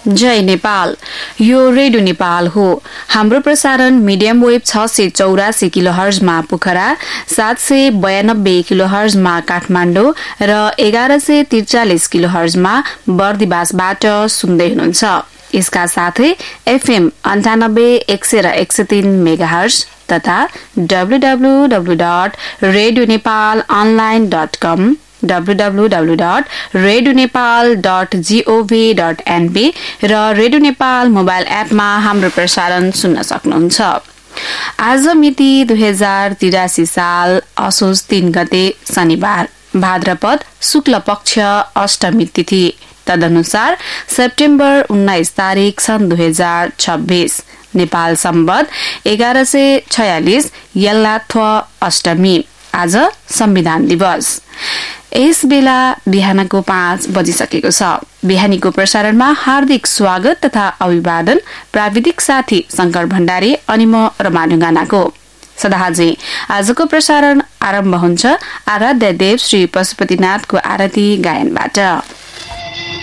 जय नेपाल। यो रेडियो नेपाल हो। हाम्रो प्रसारण मिडियम वेभ 684 किलोहर्जमा पोखरा, 792 किलोहर्जमा काठमाडौँ र 1143 किलोहर्जमा बर्दिवासबाट सुन्दै हुनुहुन्छ। यसका साथै एफएम 98 100 र 103 मेगाहर्ज तथा www.radionepalonline.com www.radionepal.gov.np र रेडियो नेपाल मोबाइल एपमा हाम्रो प्रसारण सुन्न सक्नुहुन्छ। आज मिति 2083 साल असोज 3 गते शनिबार, भाद्रपद शुक्ल पक्ष अष्टमी तिथि, तदनुसार सेप्टेम्बर 19 तारिक सन् 2026, नेपाल सम्वत 1146 यल्लाथ्व अष्टमी। आज संविधान दिवस। यस बेला बिहानको 5 बजिसकेको छ। बिहानीको प्रसारणमा हार्दिक स्वागत तथा अभिवादन प्राविधिक साथी शंकर भण्डारी अनि म रमानुगानाको। सदाझै आजको प्रसारण आरम्भ हुन्छ आराध्य देव श्री पशुपतिनाथको आरती गायनबाट।